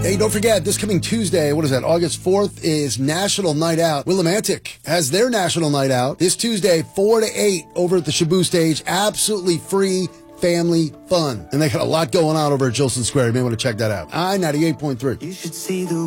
Hey, don't forget, this coming Tuesday, what is that, August 4th, is National Night Out. Willimantic has their National Night Out this Tuesday, 4 to 8, over at the Shabu stage. Absolutely free family fun. And they got a lot going on over at Jolson Square. You may want to check that out. I-98.3. You should see the